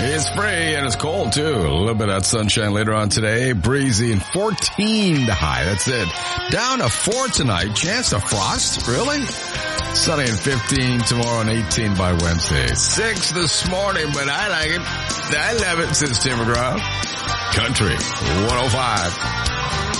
It's free and it's cold too. A little bit of sunshine later on today. Breezy and 14 the high. That's it. Down to 4 tonight. Chance of frost? Really? Sunny and 15 tomorrow and 18 by Wednesday. 6 this morning, but I like it. I love it, says Tim McGraw. Country 105.